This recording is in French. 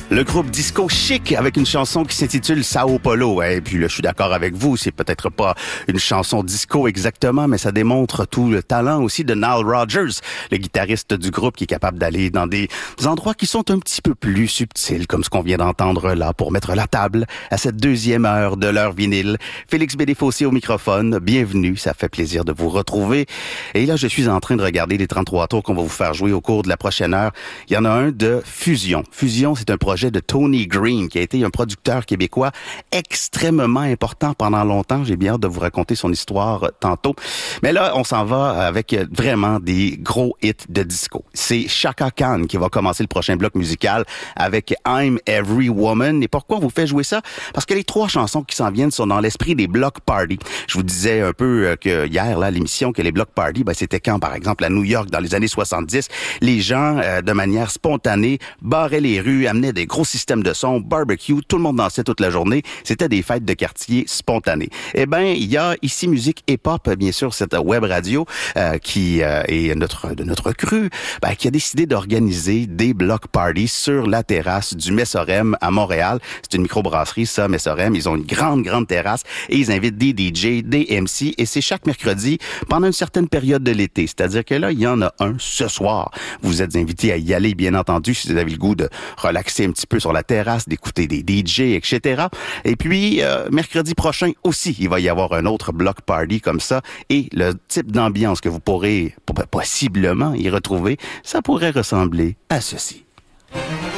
Le groupe Disco Chic avec une chanson qui s'intitule Sao Paulo. Et puis là, je suis d'accord avec vous, c'est peut-être pas une chanson disco exactement, mais ça démontre tout le talent aussi de Nile Rodgers, le guitariste du groupe qui est capable d'aller dans des endroits qui sont un petit peu plus subtils, comme ce qu'on vient d'entendre là, pour mettre la table à cette deuxième heure de l'heure vinyle. Félix Bédéfossé au microphone, bienvenue, ça fait plaisir de vous retrouver. Et là, je suis en train de regarder les 33 tours qu'on va vous faire jouer au cours de la prochaine heure. Il y en a un de Fusion. Fusion, c'est un projet de Tony Green, qui a été un producteur québécois extrêmement important pendant longtemps. J'ai bien hâte de vous raconter son histoire tantôt. Mais là, on s'en va avec vraiment des gros hits de disco. C'est Chaka Khan qui va commencer le prochain bloc musical avec I'm Every Woman. Et pourquoi on vous fait jouer ça? Parce que les trois chansons qui s'en viennent sont dans l'esprit des block parties. Je vous disais un peu que hier, là, à l'émission, que les block parties, c'était quand, par exemple, à New York, dans les années 70, les gens, de manière spontanée, barraient les rues, amenaient des gros systèmes de son, barbecue, tout le monde dansait toute la journée. C'était des fêtes de quartier spontanées. Eh ben, il y a ici Musique et Pop, bien sûr, cette web radio qui est de notre cru, qui a décidé d'organiser des block parties sur la terrasse du Messorem à Montréal. C'est une microbrasserie, ça, Messorem. Ils ont une grande terrasse et ils invitent des DJ, des MC et c'est chaque mercredi pendant une certaine période de l'été. C'est-à-dire que là, il y en a un ce soir. Vous êtes invités à y aller, bien entendu, si vous avez le goût de relaxer un petit peu sur la terrasse, d'écouter des DJ, etc. Et puis, mercredi prochain aussi, il va y avoir un autre block party comme ça. Et le type d'ambiance que vous pourrez possiblement y retrouver, ça pourrait ressembler à ceci.